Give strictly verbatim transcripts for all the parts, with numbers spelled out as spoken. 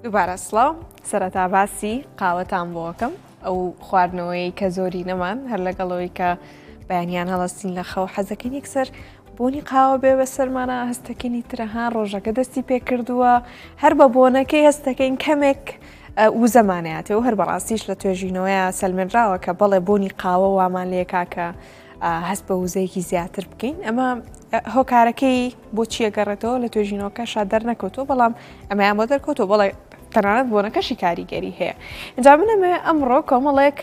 دووبارە سڵاو سەرەتا باسی قاوەتان بۆکەم ئەو خواردنەوەی کە زۆری نەمان هەر لەگەڵەوەی کە بەیانیان هەڵەستین لە خەو حەزەکەین یەکسەر بۆنی قاوە بێ بە سەرمانە هەستەکەنی ترەها ڕۆژەکە دەستی پێ کردووە هەر بە بۆنەکەی هەستەکەین کەمێک و زەمانەتەوە هەر بەڕاستیش لە توێژینەوەیە سەلمێنراوە کە بەڵێ بۆنی قاوە وامان لێکا کە هەست بە وزەیەکی زیاتر بکەین ئەمە هۆکارەکەی بۆچی ئەگەڕێتەوە لە توێژینەوەکە شاد دەرنەکەوتەوە بەڵام ئەمەیان بۆ دەرکەوتەوە بەڵێ تەنانەت بۆنەکەشی کاریگەری هەیە اینجا بنەمێ ئەمڕۆ کۆمەڵێک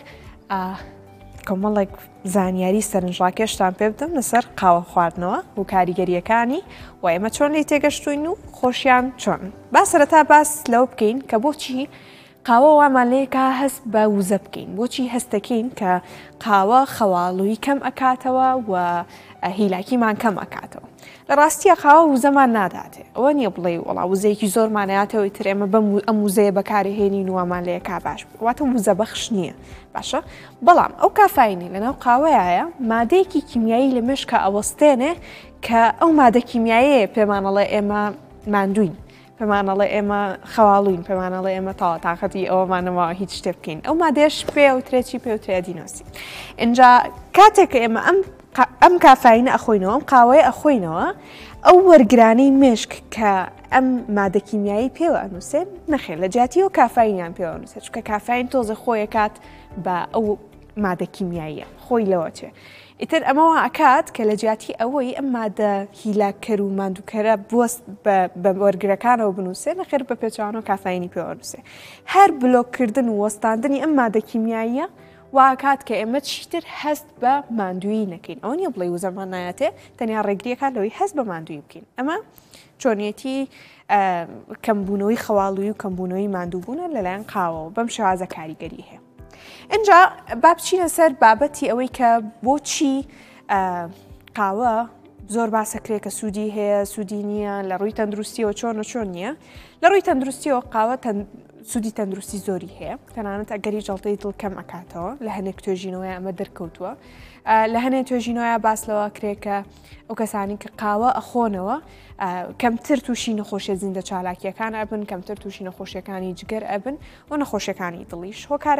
کۆمەڵێک زانیاری سەرنجڕاکێشتان پێ بدەم لەسەر قاوە خواردنەوە و کاریگەریەکانی و ئێمە چۆن لی تێگەشتوین و خۆشیان چۆن با سەرەتا باس لەو بکەین کە بۆچی قاوە وامان لێکا هەست بە وزە بکەین بۆچی هەستەکەین کە قاوە خەواڵووی کەم ئەکاتەوە و هیلاکیمان کەم ئەکاتەوە لە ڕاستیە قاوە وزەمان ناداتێ ئەوە نییە بڵێ وڵا وزەیەکی زۆرمانایاتەوەی تر ئێمە بەم ئەم وزەیە بەکارهێنین وامان لێکا باش واتە وزە بەخش نییە باشە بەڵام ئەو کافاینی لەناو قاوەیە مادەیەکی کیمیایی لە مشکە ئەوەستێنێ کە ئەو مادە کیمیاییە پێمانەڵێ ئێمە ماندوین پێمانەڵێ ئێمە خەواڵوین پێمانەڵێ ئێمە تاوە تااقەتی ئەوەمانەوە هیچ شتێ بکەین ئەو مادێش پێ و ترێکی پێوترێ دینۆسی اینجا کاتێک ئێمە ئەم ئەم کافاینە ئەخۆینەوە ئەم قاوەیە ئەخۆینەوە ئەو وەرگرانەی مشک کە ئەم مادە کیمیایی پێوە ئەنووسێن نەخێر لە جیاتی و کافاینیان پێوە ئەنووسێت چونکە کافاین تۆزە خۆیە کات بە ئەو مادە کیمیاییە خۆی لەوە چێ ئیتر ئەمەوە ئەکات کە لە جیاتی ئەوەی ئەم مادە هیلاکەر و ماندووکەرە بوەست بە وەرگرەکانەوە بنووسێ نەخێر بە پێچوانەوە کافاینی پێوە نووسێ هەر بلۆککردن و وەستاندنی ئەم مادە کیمیاییە واکات کە ئێمە چیتر هەست بە ماندووی نەکەین ئەو نیە بڵێ و زەمان نایەتێ تەنیا ڕێگریەکان لەوەی هەست بە ماندووی بکەین ئەمە چۆنیەتی کەمبوونەوەی خەواڵووی و کەمبوونەوەی ماندووبوونە لەلایەن قاوەوە بەم شێوازە کاریگەری هەیە اینجا با بچینە سەر بابەتی ئەوەی کە بۆچی قاوە زۆر باسەکرێ کە سوودی هەیە سوودی نییە لە ڕووی تەندروستیەوە چۆنە چۆن نییە لە ڕووی تەندروستیەوە قاوە سوودی تەندروستی زۆری هەیە تەنانەت ئەگەری جەڵتەی دڵ کەم ئەکاتەوە لە هەنێک توێژینەوەی ئەمە دەرکەوتووە لە هەنێک توێژینەوەی باس لەوە کرێکە ئەو کەسانی کە قاوە ئەخۆنەوە کەمتر تووشی نەخۆشیە زیندە چالاکیەکان ئەبن کەمتر تووشی نەخۆشیەکانی جگەر ئەبن و نەخۆشیەکانی دڵیش هۆکار